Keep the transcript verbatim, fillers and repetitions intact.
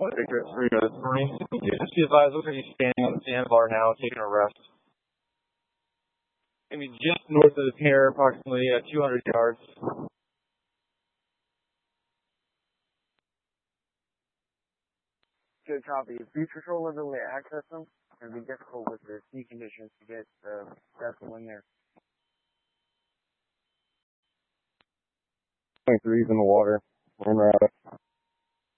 Victor, three to Marine. Just be advised, look at you standing on the sandbar now, taking a rest. Maybe just north of the pier, approximately uh, two hundred yards. Good copy. Beach Patrol is able to access them. It's going to be difficult with the sea conditions to get the vessel in there. twenty-three's in the water. We're out.